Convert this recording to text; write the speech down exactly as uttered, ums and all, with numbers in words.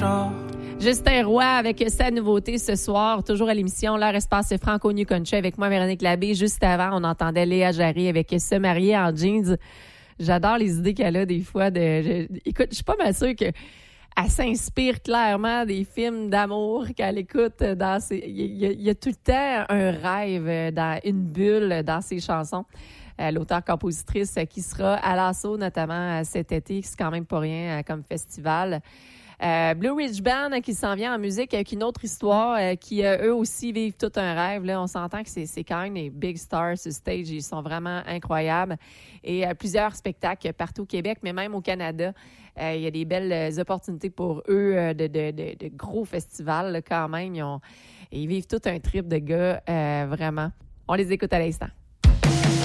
char. Justin Roy avec sa nouveauté ce soir, toujours à l'émission L'heure espace Franco New Country avec moi, Véronique Labbé. Juste avant, on entendait Léa Jarry avec Se marier en jeans. J'adore les idées qu'elle a des fois. De, je, écoute, je suis pas mal sûre qu'elle s'inspire clairement des films d'amour qu'elle écoute. Dans ses, il, y a, il y a tout le temps un rêve, dans une bulle dans ses chansons. Euh, l'auteure-compositrice qui sera à l'assaut notamment cet été, c'est quand même pas rien comme festival. Euh, Blue Ridge Band qui s'en vient en musique avec une autre histoire euh, qui, euh, eux aussi, vivent tout un rêve. Là, on s'entend que c'est, c'est quand même des big stars sur stage. Ils sont vraiment incroyables. Et euh, plusieurs spectacles partout au Québec, mais même au Canada. Euh, il y a des belles opportunités pour eux euh, de, de, de, de gros festivals là, quand même. Ils, ont, ils vivent tout un trip de gars, euh, vraiment. On les écoute à l'instant.